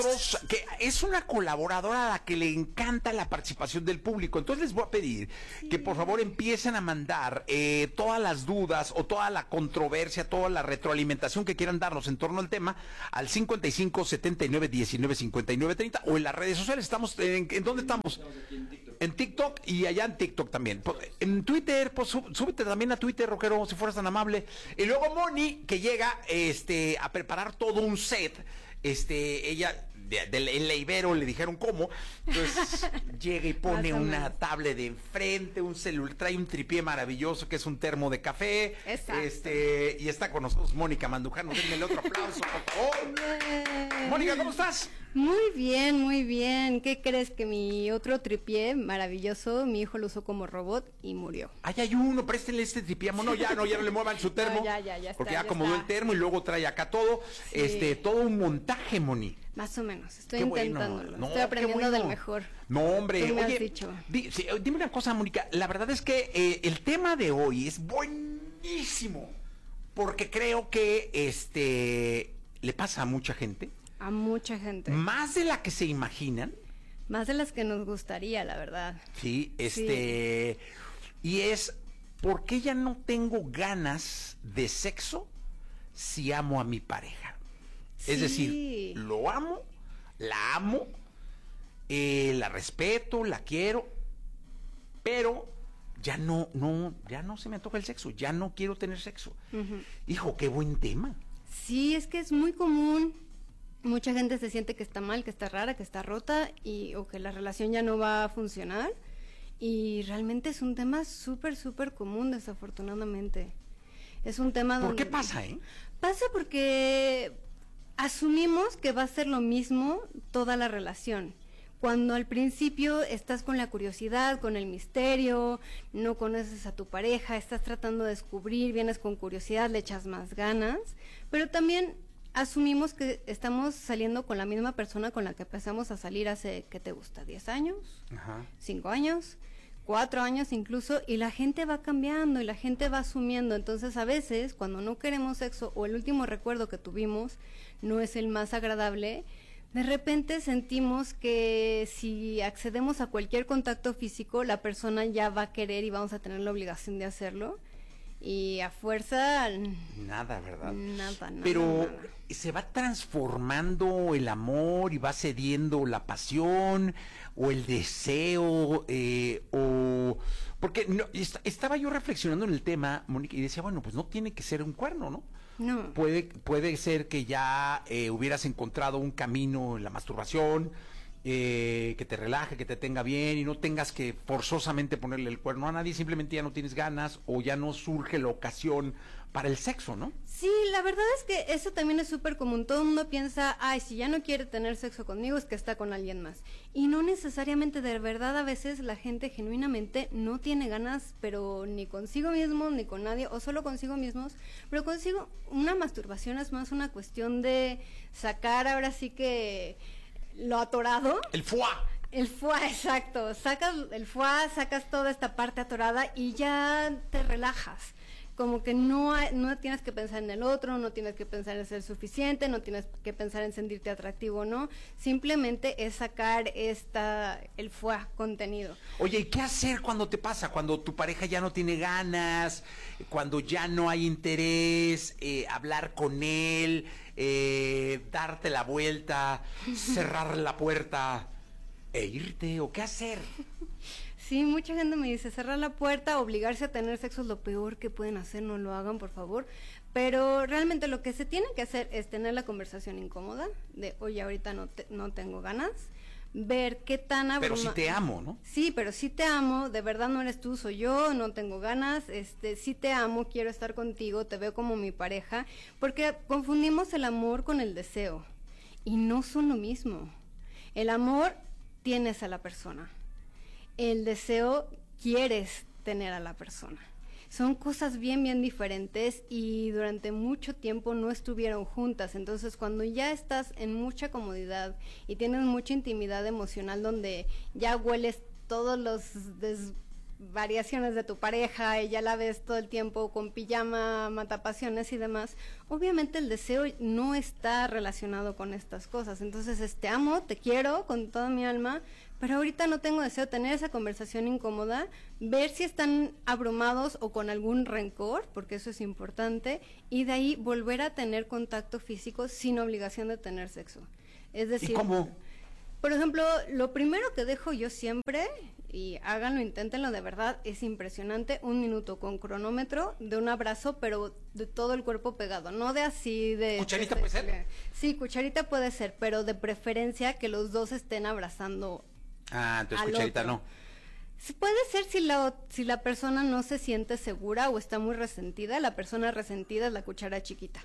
que es una colaboradora a la que le encanta la participación del público. Entonces les voy a pedir que por favor empiecen a mandar todas las dudas o toda la controversia, toda la retroalimentación que quieran darnos en torno al tema al 55 79 19 59 30 o en las redes sociales. Estamos ¿en dónde estamos? Estamos aquí en TikTok. En TikTok y allá en TikTok también. En Twitter, pues súbete también a Twitter, Rockero, si fueras tan amable. Y luego Moni, que llega a preparar todo un set. Ella en la Ibero le dijeron cómo, entonces llega y pone una tablet de enfrente, un celular, trae un tripié maravilloso que es un termo de café. Exacto. Y está con nosotros Mónica Mandujano. Denme el otro aplauso, por favor. Bien. Mónica, ¿cómo estás? Muy bien, muy bien. ¿Qué crees? Que mi otro tripié maravilloso, mi hijo lo usó como robot y murió. Ay, hay uno, préstenle este tripié. No, ya no le muevan su termo. No, ya está, porque ya ya acomodó está. el termo y luego trae acá todo. Sí. Todo un montaje, Moni. Más o menos, estoy Qué intentándolo. bueno. No, estoy aprendiendo qué bueno. del mejor. No, hombre, Tú me oye, has dicho. Dime una cosa, Mónica. La verdad es que el tema de hoy es buenísimo. Porque creo que le pasa a mucha gente. A mucha gente. Más de la que se imaginan. Más de las que nos gustaría, la verdad. Sí, Sí. y es ¿por qué ya no tengo ganas de sexo si amo a mi pareja? Sí. Es decir, lo amo, la amo, la respeto, la quiero, pero ya no se me antoja el sexo, ya no quiero tener sexo. Ujú. Hijo, qué buen tema. Sí, es que es muy común. Mucha gente se siente que está mal, que está rara, que está rota o que la relación ya no va a funcionar. Y realmente es un tema súper, súper común, desafortunadamente. Es un tema ¿Por donde... qué pasa, Pasa porque asumimos que va a ser lo mismo toda la relación. Cuando al principio estás con la curiosidad, con el misterio, no conoces a tu pareja, estás tratando de descubrir, vienes con curiosidad, le echas más ganas, pero también asumimos que estamos saliendo con la misma persona con la que empezamos a salir hace, ¿qué te gusta? ¿10 años? Ajá. 5 años, 4 años incluso, y la gente va cambiando y la gente va asumiendo. Entonces a veces cuando no queremos sexo o el último recuerdo que tuvimos no es el más agradable, de repente sentimos que si accedemos a cualquier contacto físico, la persona ya va a querer y vamos a tener la obligación de hacerlo. Y a fuerza... Nada, ¿verdad? Nada. Pero se va transformando el amor y va cediendo la pasión o el deseo porque estaba yo reflexionando en el tema, Mónica, y decía, bueno, pues no tiene que ser un cuerno, ¿no? No. Puede ser que ya hubieras encontrado un camino en la masturbación, que te relaje, que te tenga bien y no tengas que forzosamente ponerle el cuerno a nadie, simplemente ya no tienes ganas o ya no surge la ocasión para el sexo, ¿no? Sí, la verdad es que eso también es súper común. Todo el mundo piensa, ay, si ya no quiere tener sexo conmigo es que está con alguien más. Y no necesariamente, de verdad, a veces la gente genuinamente no tiene ganas, pero ni consigo mismo, ni con nadie, o solo consigo mismos. Pero consigo, una masturbación es más una cuestión de sacar ahora sí que lo atorado. El foie. El foie, exacto. Sacas el foie, sacas toda esta parte atorada y ya te relajas. Como que no tienes que pensar en el otro, no tienes que pensar en ser suficiente, no tienes que pensar en sentirte atractivo, ¿no? Simplemente es sacar el foie contenido. Oye, ¿y qué hacer cuando te pasa? Cuando tu pareja ya no tiene ganas, cuando ya no hay interés, hablar con él, darte la vuelta, cerrar la puerta e irte, ¿o qué hacer? Sí, mucha gente me dice, cerrar la puerta, obligarse a tener sexo es lo peor que pueden hacer, no lo hagan, por favor. Pero realmente lo que se tiene que hacer es tener la conversación incómoda, de, oye, ahorita no tengo ganas, ver qué tan Pero sí te amo, ¿no? Sí, pero sí te amo, de verdad no eres tú, soy yo, no tengo ganas, sí te amo, quiero estar contigo, te veo como mi pareja, porque confundimos el amor con el deseo, y no son lo mismo. El amor tienes a la persona. El deseo quieres tener a la persona. Son cosas bien, bien diferentes y durante mucho tiempo no estuvieron juntas. Entonces, cuando ya estás en mucha comodidad y tienes mucha intimidad emocional donde ya hueles todos los variaciones de tu pareja y ya la ves todo el tiempo con pijama, matapasiones y demás, obviamente el deseo no está relacionado con estas cosas. Entonces, te amo, te quiero con toda mi alma, pero ahorita no tengo deseo de tener esa conversación incómoda, ver si están abrumados o con algún rencor, porque eso es importante, y de ahí volver a tener contacto físico sin obligación de tener sexo. Es decir, ¿y cómo? Por ejemplo, lo primero que dejo yo siempre, y háganlo, inténtenlo, de verdad, es impresionante, 1 minuto con cronómetro de un abrazo, pero de todo el cuerpo pegado, no de así de... ¿Cucharita puede ser? Sí, cucharita puede ser, pero de preferencia que los dos estén abrazando. Ah, entonces al cucharita otro. no. Puede ser si la persona no se siente segura o está muy resentida, la persona resentida es la cuchara chiquita.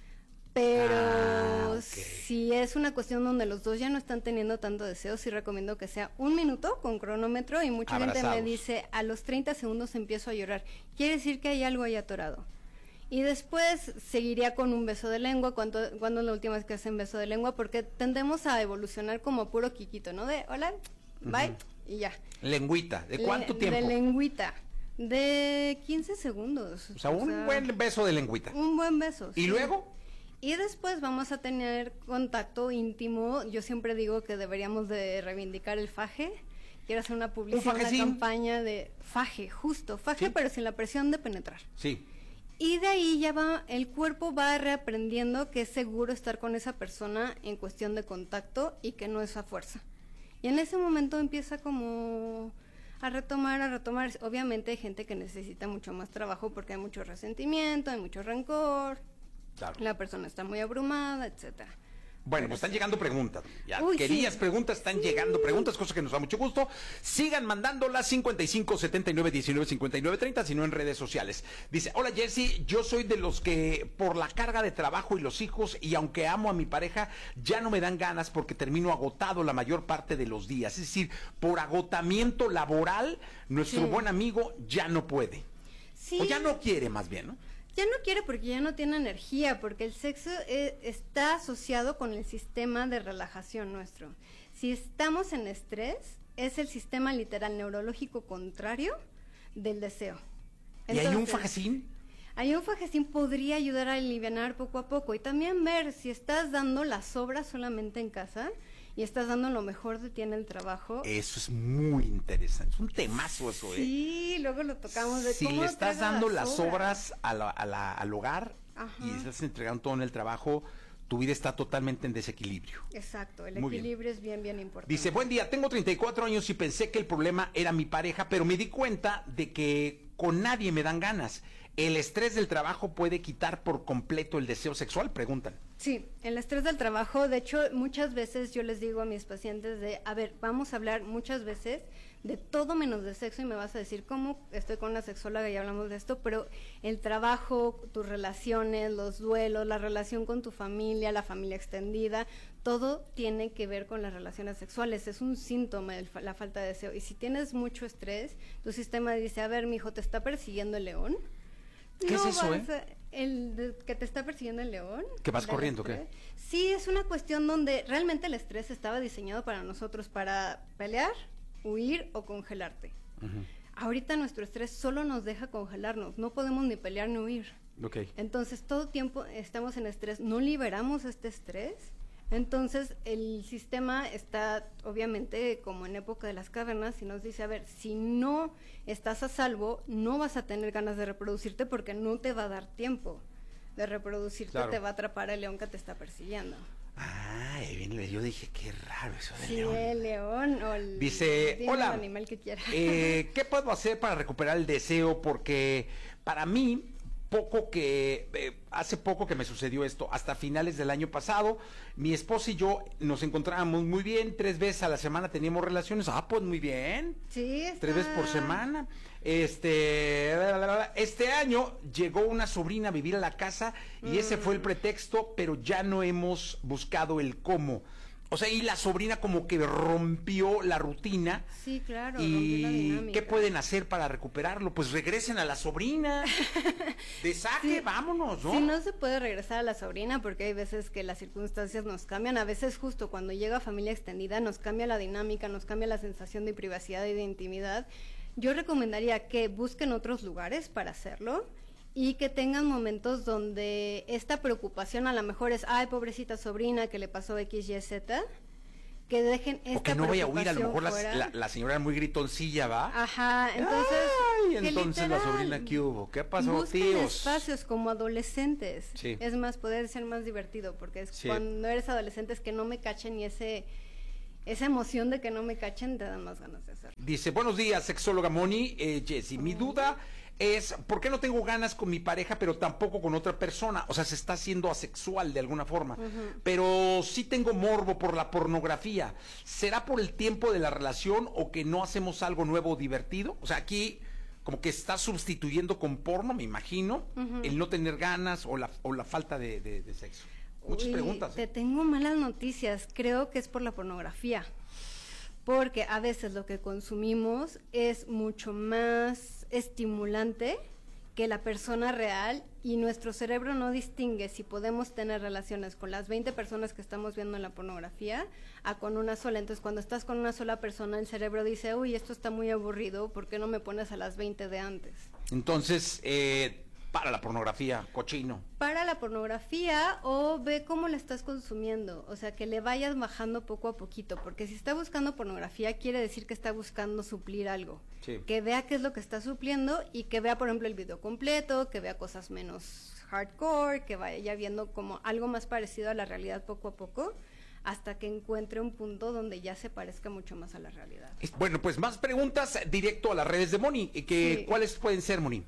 Pero ok. si es una cuestión donde los dos ya no están teniendo tanto deseo, sí recomiendo que sea 1 minuto con cronómetro, y mucha gente me Abrazados. dice, a los 30 segundos empiezo a llorar. Quiere decir que hay algo ahí atorado. Y después seguiría con un beso de lengua. ¿Cuándo es la última vez que hacen beso de lengua? Porque tendemos a evolucionar como puro quiquito, ¿no? De hola, bye, y ya. Lengüita, ¿de cuánto tiempo? De lengüita. De 15 segundos. O sea, un buen beso de lengüita. Un buen beso. ¿Y sí. luego? Y después vamos a tener contacto íntimo. Yo siempre digo que deberíamos de reivindicar el faje. Quiero hacer una publicidad, una fajecín. campaña de faje, justo, faje, Sí. pero sin la presión de penetrar. Sí. Y de ahí ya va, el cuerpo va reaprendiendo que es seguro estar con esa persona en cuestión de contacto y que no es a fuerza. Y en ese momento empieza como a retomar. Obviamente hay gente que necesita mucho más trabajo porque hay mucho resentimiento, hay mucho rencor, Claro. la persona está muy abrumada, etcétera. Bueno, pues están llegando preguntas. Ya Uy, querías sí. preguntas, están llegando preguntas, cosa que nos da mucho gusto. Sigan mandándolas 55 79 19 59 30, sino en redes sociales. Dice, hola Jessy, yo soy de los que por la carga de trabajo y los hijos, y aunque amo a mi pareja, ya no me dan ganas porque termino agotado la mayor parte de los días. Es decir, por agotamiento laboral, nuestro Sí. buen amigo ya no puede. Sí. O ya no quiere, más bien, ¿no? Ya no quiere porque ya no tiene energía, porque el sexo está asociado con el sistema de relajación nuestro. Si estamos en estrés, es el sistema literal neurológico contrario del deseo. ¿Y hay un Entonces, fajecín? Hay un fajecín podría ayudar a alivianar poco a poco, y también ver si estás dando las obras solamente en casa y estás dando lo mejor de ti en el trabajo. Eso es muy interesante. Es un temazo eso, ¿eh? Sí, luego lo tocamos de Si cómo le estás entrega dando las obras al hogar Ajá. y estás entregando todo en el trabajo, tu vida está totalmente en desequilibrio. Exacto, el Muy bien. equilibrio es bien, bien importante. Dice, buen día, tengo 34 años y pensé que el problema era mi pareja, pero me di cuenta de que con nadie me dan ganas. ¿El estrés del trabajo puede quitar por completo el deseo sexual? Preguntan. Sí, el estrés del trabajo, de hecho, muchas veces yo les digo a mis pacientes a ver, vamos a hablar muchas veces de todo menos de sexo, y me vas a decir, ¿cómo? Estoy con una sexóloga y hablamos de esto, pero el trabajo, tus relaciones, los duelos, la relación con tu familia, la familia extendida, todo tiene que ver con las relaciones sexuales. Es un síntoma de la falta de deseo. Y si tienes mucho estrés, tu sistema dice, a ver, mijo, ¿te está persiguiendo el león? ¿Qué es eso, que te está persiguiendo el león. ¿Que vas del corriendo, estrés. qué? Sí, es una cuestión donde realmente el estrés estaba diseñado para nosotros, para pelear, huir o congelarte. Ahorita nuestro estrés solo nos deja congelarnos, no podemos ni pelear ni huir. Ok. Entonces todo tiempo estamos en estrés, no liberamos este estrés. Entonces el sistema está obviamente como en época de las cavernas y nos dice, a ver, si no estás a salvo, no vas a tener ganas de reproducirte porque no te va a dar tiempo de reproducirte, Claro. te va a atrapar el león que te está persiguiendo. Ah, bien, yo dije, qué raro eso del Sí, león. el león o el, Dice, dime hola, el animal que quiera. ¿qué puedo hacer para recuperar el deseo? Porque para mí, hace poco que me sucedió esto, hasta finales del año pasado, mi esposa y yo nos encontrábamos muy bien, 3 veces a la semana teníamos relaciones, pues muy bien, Sí, 3 veces por semana. Este año llegó una sobrina a vivir a la casa y ese fue el pretexto, pero ya no hemos buscado el cómo. O sea, y la sobrina como que rompió la rutina. Sí, claro, rompió la ¿Y dinámica. qué pueden hacer para recuperarlo? Pues regresen a la sobrina. De saque, Sí. vámonos, ¿no? Sí, no se puede regresar a la sobrina porque hay veces que las circunstancias nos cambian. A veces justo cuando llega familia extendida nos cambia la dinámica, nos cambia la sensación de privacidad y de intimidad. yo recomendaría que busquen otros lugares para hacerlo y que tengan momentos donde esta preocupación a lo mejor es, ay, pobrecita sobrina que le pasó X, Y, Z, que dejen esta O que no vaya a huir, a lo mejor fuera. la señora era muy gritoncilla, ¿va? Ajá, entonces... Ay, que entonces la literal, sobrina, ¿qué hubo? ¿Qué pasó, busquen tíos? espacios como adolescentes. Sí. Es más, poder ser más divertido, porque es Sí. cuando eres adolescente es que no me cachen y esa emoción de que no me cachen te dan más ganas de hacerlo. Dice, buenos días, sexóloga Moni, Jessy. Mi duda es, ¿por qué no tengo ganas con mi pareja, pero tampoco con otra persona? O sea, se está haciendo asexual de alguna forma. Pero sí tengo morbo por la pornografía. ¿Será por el tiempo de la relación o que no hacemos algo nuevo o divertido? O sea, aquí como que está sustituyendo con porno, me imagino, el no tener ganas o la falta de sexo. Muchas Uy, preguntas. Te tengo malas noticias. Creo que es por la pornografía. Porque a veces lo que consumimos es mucho más estimulante que la persona real y nuestro cerebro no distingue si podemos tener relaciones con las 20 personas que estamos viendo en la pornografía a con una sola. Entonces, cuando estás con una sola persona, el cerebro dice, uy, esto está muy aburrido, ¿por qué no me pones a las 20 de antes? Entonces, para la pornografía, cochino. Para la pornografía o ve cómo la estás consumiendo, o sea, que le vayas bajando poco a poquito, porque si está buscando pornografía quiere decir que está buscando suplir algo, Sí. que vea qué es lo que está supliendo y que vea, por ejemplo, el video completo, que vea cosas menos hardcore, que vaya viendo como algo más parecido a la realidad poco a poco, hasta que encuentre un punto donde ya se parezca mucho más a la realidad. Bueno, pues más preguntas directo a las redes de Moni. Sí. ¿Cuáles pueden ser, Moni?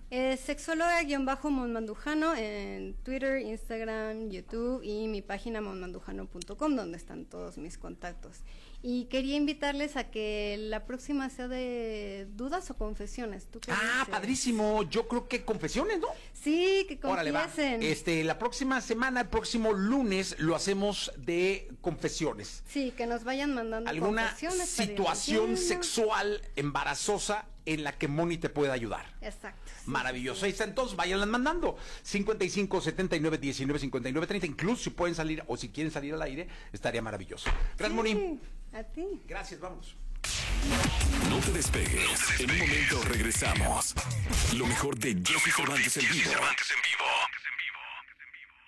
Sexóloga-monmandujano en Twitter, Instagram, YouTube y mi página monmandujano.com, donde están todos mis contactos. Y quería invitarles a que la próxima sea de dudas o confesiones. ¿Tú qué dices? Padrísimo. Yo creo que confesiones, ¿no? Sí, que Órale, va. confiesen. La próxima semana, el próximo lunes, lo hacemos de confesiones. Sí, que nos vayan mandando ¿Alguna confesiones para ir situación viendo. sexual embarazosa en la que Moni te pueda ayudar? Exacto. Sí, Maravilloso. sí, Ahí está, entonces váyanlas mandando. 55 79 19 59 30. Incluso si pueden salir o si quieren salir al aire, estaría maravilloso. Gracias, sí. Moni. A ti. Gracias, vamos. No te despegues. En un momento regresamos. Lo mejor de Jessy Cervantes en vivo.